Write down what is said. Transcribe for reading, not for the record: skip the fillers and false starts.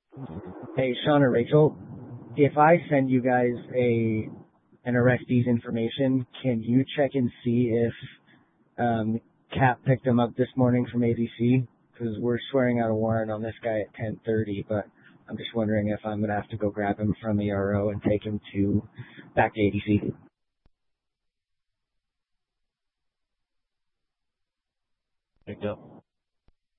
Hey, Sean or Rachel, if I send you guys an arrestee's information, can you check and see if Cap picked him up this morning from ABC? Because we're swearing out a warrant on this guy at 10:30, but I'm just wondering if I'm gonna have to go grab him from ERO and take him back to ADC. Picked up.